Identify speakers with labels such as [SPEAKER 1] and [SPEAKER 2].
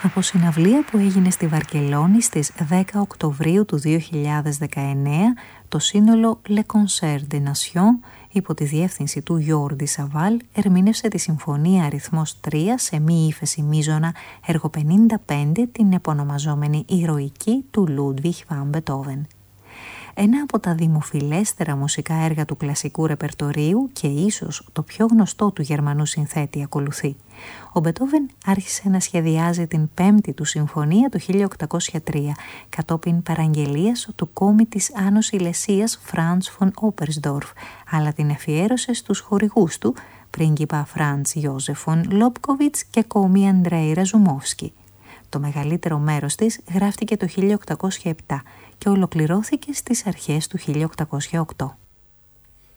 [SPEAKER 1] Από συναυλία που έγινε στη Βαρκελόνη στις 10 Οκτωβρίου του 2019, το σύνολο Le Concert des Nations, υπό τη διεύθυνση του Γιόρντι Σαβάλ, ερμήνευσε τη συμφωνία αριθμός 3 σε μη ύφεση μείζωνα έργο 55, την επωνομαζόμενη ηρωική του Λούντβιχ βαν Μπετόβεν. Ένα από τα δημοφιλέστερα μουσικά έργα του κλασικού ρεπερτορίου και ίσως το πιο γνωστό του Γερμανού συνθέτη ακολουθεί. Ο Μπετόβεν άρχισε να σχεδιάζει την πέμπτη του συμφωνία το 1803 κατόπιν παραγγελίας του κόμι της Άννος Ηλεσίας Φραντς φον Όπερσντορφ, αλλά την αφιέρωσε στους χορηγούς του, πρίγκιπα Φραντς Ιόζεφ φον Λόπκοβιτς και κόμι Αντρέι Ραζουμόφσκι. Το μεγαλύτερο μέρος της γράφτηκε το 1807 και ολοκληρώθηκε στις αρχές του 1808.